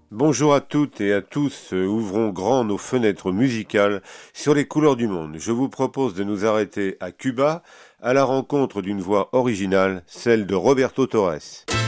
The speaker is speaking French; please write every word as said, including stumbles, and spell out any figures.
Bonjour à toutes et à tous, euh, ouvrons grand nos fenêtres musicales sur les couleurs du monde. Je vous propose de nous arrêter à Cuba, à la rencontre d'une voix originale, celle de Roberto Torres.